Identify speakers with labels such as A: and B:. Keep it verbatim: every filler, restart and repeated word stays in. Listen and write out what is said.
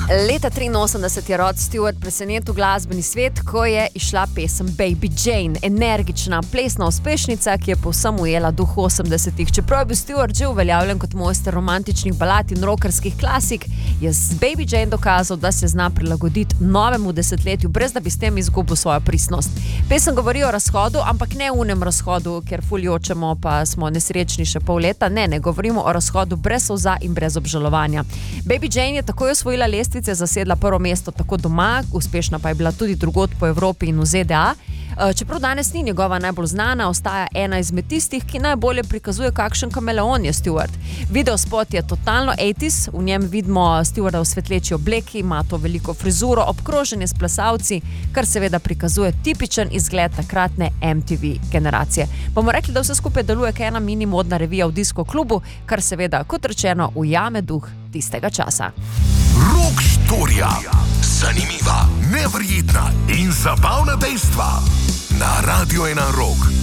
A: Leta triinosemdeset je Rod Stewart presenetil glasbeni svet, ko je išla pesem Baby Jane, energična plesna uspešnica, ki je povsem ujela duh osemdesetih. Čeprav je bil Stewart že uveljavljen kot mojster romantičnih balad in rockerskih klasik, je z Baby Jane dokazal, da se zna prilagoditi novemu desetletju, brez da bi s tem izgubil svojo pristnost. Pesem govori o razhodu, ampak ne unem razhodu, ker ful jočemo pa smo nesrečni še pol leta. Ne, ne govorimo o razhodu brez solza in brez obžalovanja. Baby Jane je takoj osvojila lestvice, zasedla prvo mesto tako doma, uspešna pa je bila tudi drugod po Evropi in v Z D A. Čeprav danes ni njegova najbolj znana, ostaja ena izmed tistih, ki najbolje prikazuje, kakšen kameleon je Stewart. Videospot je totalno osemdesetih, v njem vidimo Stewarta v svetleči obleki, ima to veliko frizuro, obkrožen je s plesalci, kar seveda prikazuje tipičen izgled takratne M T V generacije. Bomo rekli, da vse skupaj deluje kot ena mini modna revija v disko klubu, kar seveda, kot rečeno, ujame duh tistega časa.
B: Rock storija. Zanimiva, neverjetna in zabavna dejstva na Radio ena Rock.